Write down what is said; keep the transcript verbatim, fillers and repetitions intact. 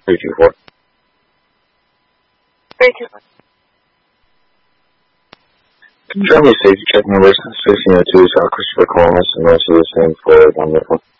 three two four. three two four. Confirm your safety check numbers. six zero two is Christopher Columbus and most of listening for number one.